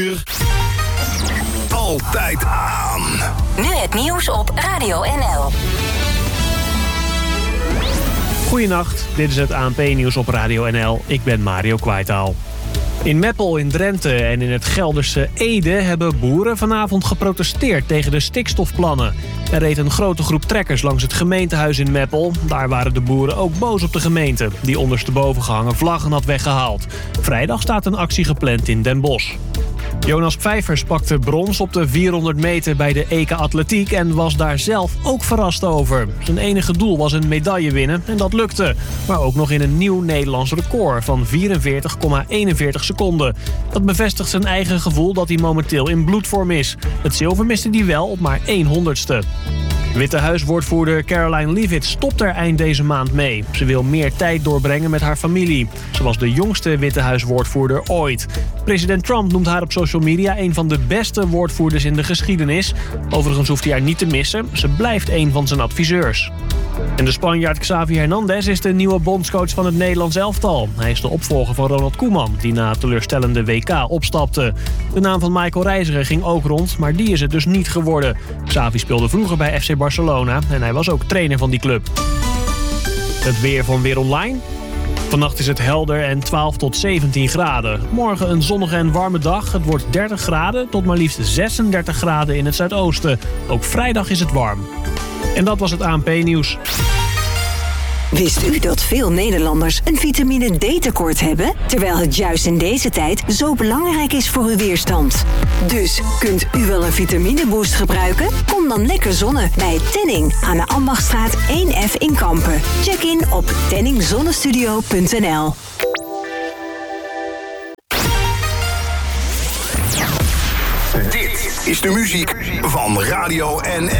Altijd aan. Nu het nieuws op Radio NL. Goedenacht, dit is het ANP-nieuws op Radio NL. Ik ben Mario Kwaitaal. In Meppel in Drenthe en in het Gelderse Ede hebben boeren vanavond geprotesteerd tegen de stikstofplannen. Er reed een grote groep trekkers langs het gemeentehuis in Meppel. Daar waren de boeren ook boos op de gemeente, die ondersteboven gehangen vlaggen had weggehaald. Vrijdag staat een actie gepland in Den Bosch. Jonas Pfeifers pakte brons op de 400 meter bij de EK Atletiek en was daar zelf ook verrast over. Zijn enige doel was een medaille winnen en dat lukte. Maar ook nog in een nieuw Nederlands record van 44,41 seconden. Dat bevestigt zijn eigen gevoel dat hij momenteel in bloedvorm is. Het zilver miste hij wel op maar 1/100ste. Witte Huiswoordvoerder Caroline Leavitt stopt er eind deze maand mee. Ze wil meer tijd doorbrengen met haar familie. Ze was de jongste Witte Huiswoordvoerder ooit. President Trump noemt haar op social media een van de beste woordvoerders in de geschiedenis. Overigens hoeft hij haar niet te missen. Ze blijft een van zijn adviseurs. En de Spanjaard Xavi Hernandez is de nieuwe bondscoach van het Nederlands elftal. Hij is de opvolger van Ronald Koeman, die na het teleurstellende WK opstapte. De naam van Michael Reiziger ging ook rond, maar die is het dus niet geworden. Xavi speelde vroeger bij FC Barcelona en hij was ook trainer van die club. Het weer van Weer Online. Vannacht is het helder en 12 tot 17 graden. Morgen een zonnige en warme dag. Het wordt 30 graden tot maar liefst 36 graden in het zuidoosten. Ook vrijdag is het warm. En dat was het ANP-nieuws. Wist u dat veel Nederlanders een vitamine D-tekort hebben? Terwijl het juist in deze tijd zo belangrijk is voor uw weerstand. Dus kunt u wel een vitamineboost gebruiken? Kom dan lekker zonnen bij Tenning aan de Ambachtstraat 1F in Kampen. Check in op tenningzonnestudio.nl. Dit is de muziek van Radio NL.